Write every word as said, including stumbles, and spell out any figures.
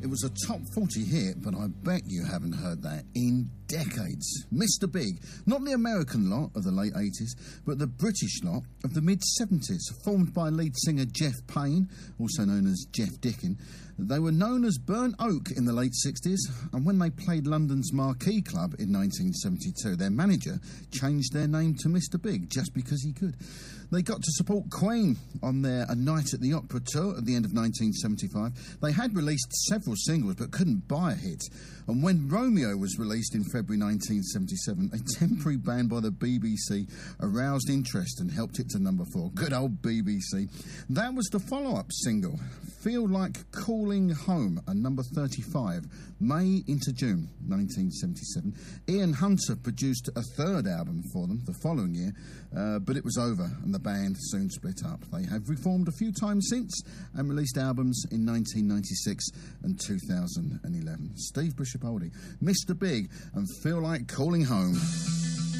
It was a top forty hit, but I bet you haven't heard that in decades. Mister Big, not the American lot of the late eighties, but the British lot of the mid-seventies, formed by lead singer Jeff Payne, also known as Jeff Dickin. They were known as Burnt Oak in the late sixties, and when they played London's Marquee Club in nineteen seventy-two, their manager changed their name to Mister Big just because he could. They got to support Queen on their A Night at the Opera tour at the end of nineteen seventy-five. They had released several singles but couldn't buy a hit. And when Romeo was released in February nineteen seventy-seven, a temporary ban by the B B C aroused interest and helped it to number four. Good old B B C. That was the follow-up single, Feel Like Calling Home, a number thirty-five, May into June nineteen seventy-seven. Ian Hunter produced a third album for them the following year, uh, but it was over and the band soon split up. They have reformed a few times since and released albums in nineteen ninety-six and two thousand eleven. Steve Bishop Oldie, Mister Big, and Feel Like Calling Home.